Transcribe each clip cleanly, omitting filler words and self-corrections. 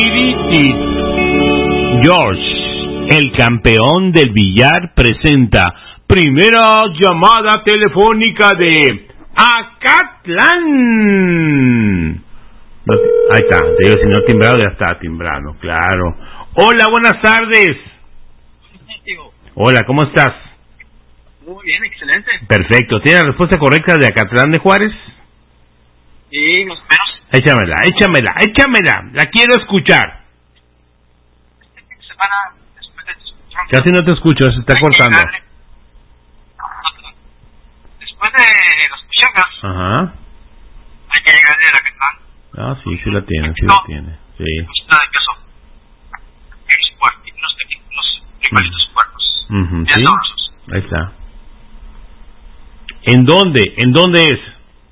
George, el campeón del billar, presenta primera llamada telefónica de Acatlán. No, ahí está, te digo, si no timbrado ya está timbrado, claro. Hola, buenas tardes. Hola, ¿cómo estás? Muy bien, excelente. Perfecto, ¿tienes la respuesta correcta de Acatlán de Juárez? Sí, más o menos. Échamela, la quiero escuchar. Semana Casi no te escucho, se está cortando. Después de los Puchacas, Ajá. hay que llegar a Acatlán. Ah, sí la tiene, Sí. Cosita de queso. Unos frijolitos puercos. Uh-huh, Bien sí. sabrosos. Ahí está. ¿En dónde es?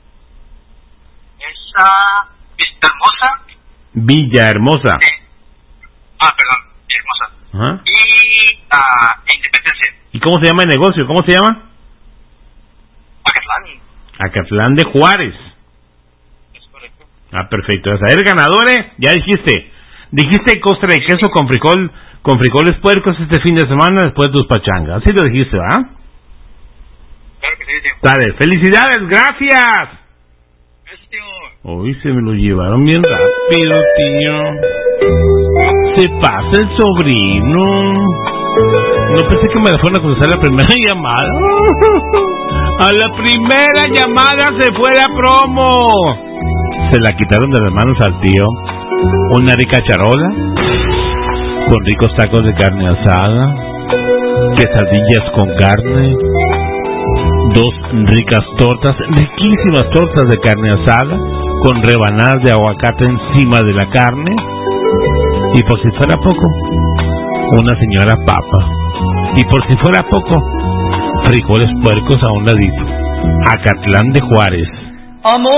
Esa Villahermosa. Sí. Perdón, Villahermosa. Ajá. Y Independencia. ¿Y cómo se llama el negocio? ¿Cómo se llama? Acatlán. Acatlán de Juárez. Es correcto. Ah, perfecto. A ver, ganadores, ya dijiste. Dijiste costra de queso con frijoles puercos este fin de semana después de tus pachangas. Así lo dijiste, ¿verdad? Claro que sí, tío. Dale, felicidades, gracias. Gracias, tío. Hoy se me lo llevaron bien rápido, tío. Se pasa el sobrino. No pensé que me la fueron a cruzar la primera llamada. A la primera llamada se fue la promo. Se la quitaron de las manos al tío. Una rica charola con ricos tacos de carne asada, quesadillas con carne, 2 ricas tortas, riquísimas tortas de carne asada con rebanadas de aguacate encima de la carne, y por si fuera poco, una señora papa, y por si fuera poco, frijoles puercos a un ladito. Acatlán de Juárez. Amor.